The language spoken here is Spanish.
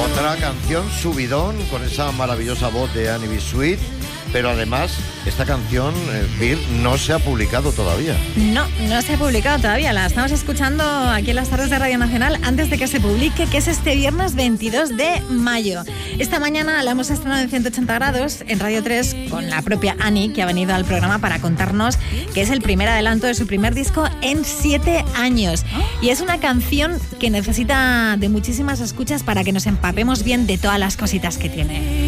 Otra canción subidón con esa maravillosa voz de Annie B. Sweet, pero además esta canción, Vir, no se ha publicado todavía. No se ha publicado todavía, la estamos escuchando aquí en las tardes de Radio Nacional antes de que se publique, que es este viernes 22 de mayo. Esta mañana la hemos estrenado en 180 grados en Radio 3 con la propia Annie, que ha venido al programa para contarnos que es el primer adelanto de su primer disco en 7 años. Y es una canción que necesita de muchísimas escuchas para que nos empapemos bien de todas las cositas que tiene.